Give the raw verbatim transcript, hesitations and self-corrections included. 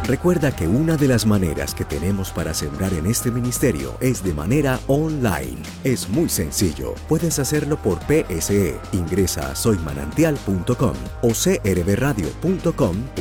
Recuerda que una de las maneras que tenemos para sembrar en este ministerio es de manera online. Es muy sencillo. Puedes hacerlo por P S E. Ingresa a soy manantial punto com o c r b radio punto com